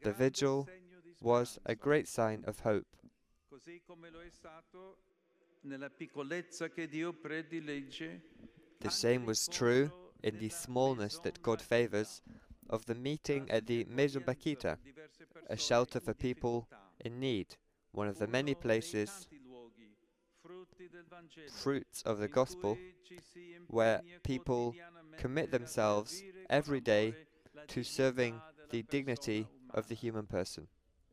The vigil was a great sign of hope. The same was true in the smallness that God favors of the meeting at the Maison Bakita, a shelter for people in need, one of the many places, fruits of the gospel, where people commit themselves every day to serving the dignity of the human person.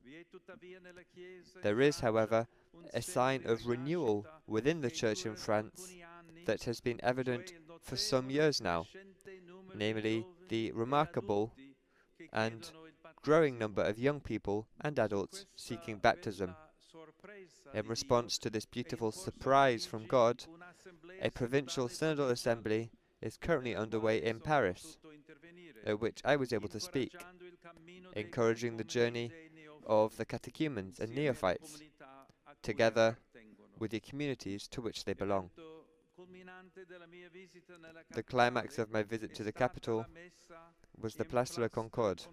There is, however, a sign of renewal within the Church in France that has been evident for some years now, namely the remarkable and growing number of young people and adults seeking baptism. In response to this beautiful surprise from God, a provincial synodal assembly is currently underway in Paris, at which I was able to speak, encouraging the journey of the catechumens and neophytes, together with the communities to which they belong. The climax of my visit to the capital was the Place de la Concorde.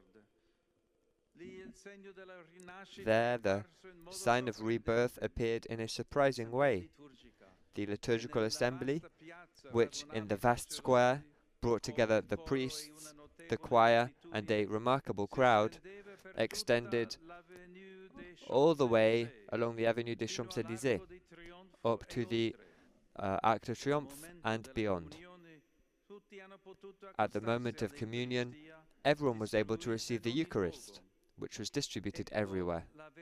There, the sign of rebirth appeared in a surprising way. The liturgical assembly, which in the vast square brought together the priests, the choir, and a remarkable crowd, extended all the way along the Avenue des Champs-Élysées, up to the Arc de Triomphe and beyond. At the moment of communion, everyone was able to receive the Eucharist, which was distributed everywhere.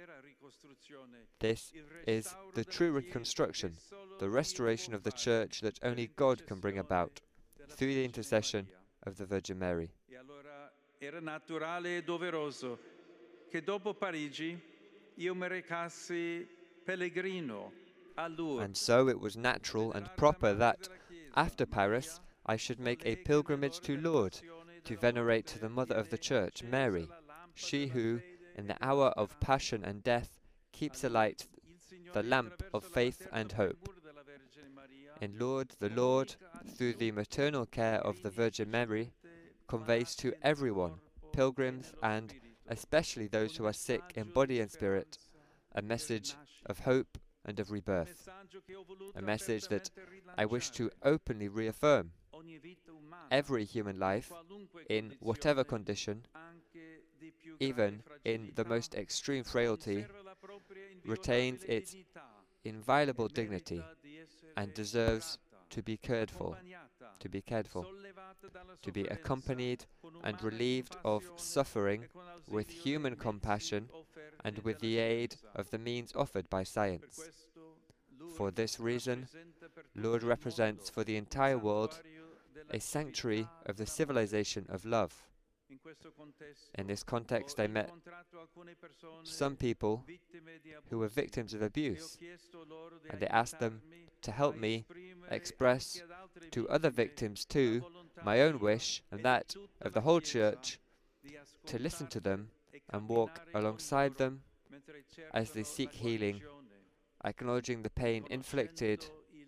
This is the true reconstruction, the restoration of the Church that only God can bring about, through the intercession of the Virgin Mary. Era naturale e doveroso che dopo Parigi io mi recassi pellegrino a Lourdes. And so it was natural and proper that, after Paris, I should make a pilgrimage to Lourdes, to venerate the Mother of the Church, Mary, she who, in the hour of passion and death, keeps alight the lamp of faith and hope. In Lourdes, the Lord, through the maternal care of the Virgin Mary, conveys to everyone, pilgrims and especially those who are sick in body and spirit, a message of hope and of rebirth, a message that I wish to openly reaffirm. Every human life, in whatever condition, even in the most extreme frailty, retains its inviolable dignity and deserves to be cared for, to be accompanied and relieved of suffering with human compassion and with the aid of the means offered by science. For this reason, Lourdes represents for the entire world a sanctuary of the civilization of love. In this context, I met some people who were victims of abuse, and I asked them to help me express to other victims too my own wish and that of the whole Church to listen to them and walk alongside them as they seek healing, acknowledging the pain inflicted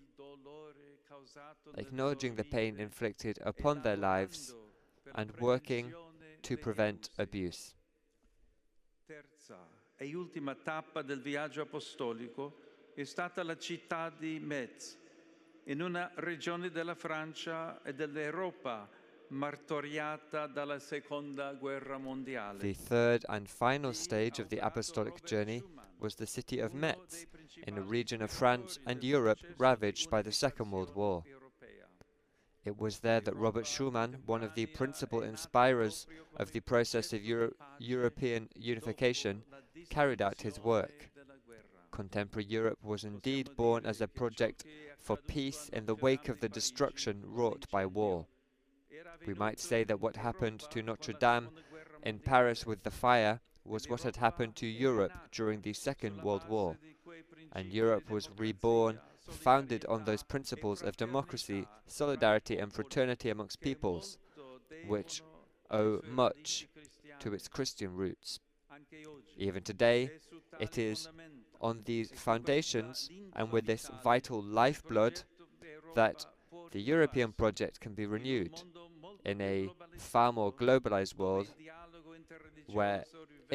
upon their lives and working to prevent abuse. Terza e ultima tappa del viaggio apostolico è stata la città di Metz, in una regione della Francia e dell'Europa martoriata dalla Seconda Guerra Mondiale. The third and final stage of the apostolic journey was the city of Metz, in a region of France and Europe ravaged by the Second World War. It was there that Robert Schuman, one of the principal inspirers of the process of European unification, carried out his work. Contemporary Europe was indeed born as a project for peace in the wake of the destruction wrought by war. We might say that what happened to Notre Dame in Paris with the fire was what had happened to Europe during the Second World War, and Europe was reborn, founded on those principles of democracy, solidarity and fraternity amongst peoples, which owe much to its Christian roots. Even today, it is on these foundations and with this vital lifeblood that the European project can be renewed in a far more globalized world where